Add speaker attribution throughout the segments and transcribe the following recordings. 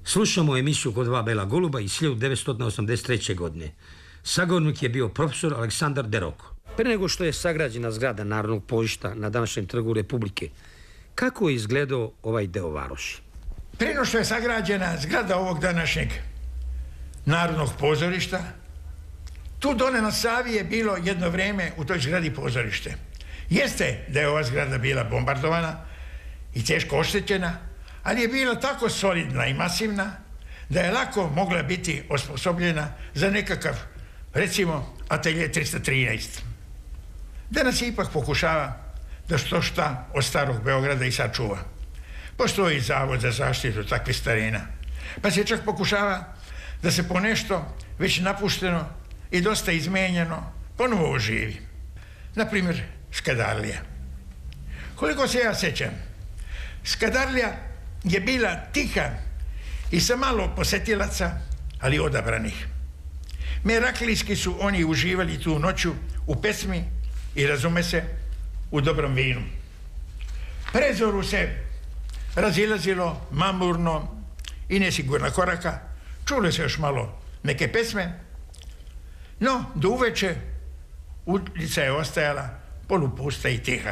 Speaker 1: Slušamo emisiju Kod dva bela goluba iz 1983. godine. Sagovornik je bio profesor Aleksandar Deroko. Pre nego što je sagrađena zgrada Narodnog pozorišta na današnjem Trgu Republike, kako je izgledao ovaj deo varoši?
Speaker 2: Prije nego što je sagrađena zgrada ovog današnjeg Narodnog pozorišta, tu dole na Savi je bilo jedno vrijeme u toj zgradi pozorište. Jeste da je ova zgrada bila bombardovana i teško oštećena, ali je bila tako solidna i masivna da je lako mogla biti osposobljena za nekakav, recimo, atelje 313. Danas se ipak pokušava da što šta od starog Beograda i sačuva. Postoji Zavod za zaštitu takvih starina, pa se čak pokušava da se ponešto već napušteno i dosta izmijenjeno ponovo oživi. Naprimjer, Skadarlija. Koliko se ja sjećam, Skadarlija je bila tiha i sa malo posetilaca, ali odabranih. Meraklijski su oni uživali tu noću u pesmi i, razume se, u dobrom vinu. Prezoru se razilazilo mamurno i nesigurna koraka, čule se još malo neke pesme, no do uveče ulica je ostajala polupusta i tiha.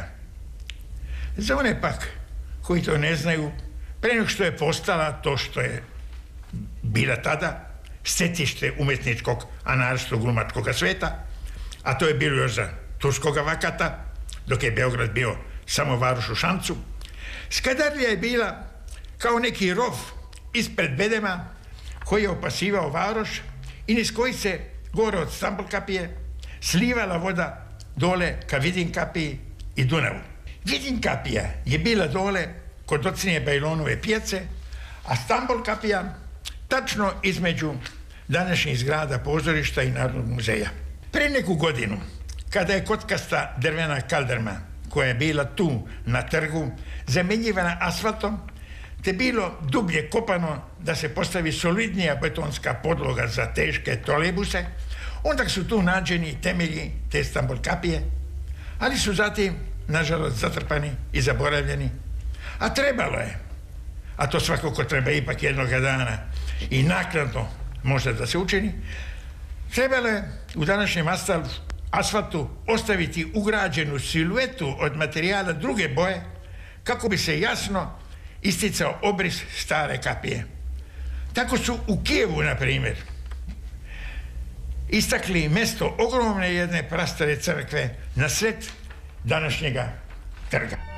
Speaker 2: Za one pak koji to ne znaju, pre nego što je postala to što je bila tada, stecište umjetničkog, a naročito glumačkog sveta, a to je bilo još za turskoga vakata, dok je Beograd bio samo varoš u šancu. Skadarlija je bila kao neki rov ispred bedema koji je opasivao varoš i niz koji se gore od Stambol-kapije slivala voda dole ka Vidinkapiji i Dunavu. Vidinkapija je bila dole kod docinije Bajlonove pijace, a Stambol-kapija tačno između današnjih zgrada pozorišta i Narodnog muzeja. Pre neku godinu, kada je kockasta drvena kaldrma koja je bila tu na trgu zamjenjivana asfaltom, te bilo dublje kopano da se postavi solidnija betonska podloga za teške trolejbuse, onda su tu nađeni temelji te Stambol-kapije, ali su zatim, nažalost, zatrpani i zaboravljeni. A trebalo je, a to svakako treba ipak jednoga dana i naknadno možda da se učini, trebalo je u današnjem asfaltu ostaviti ugrađenu siluetu od materijala druge boje kako bi se jasno isticao obris stare kapije. Tako su u Kijevu, na primjer, istakli mjesto ogromne jedne prastare crkve na sred današnjega trga.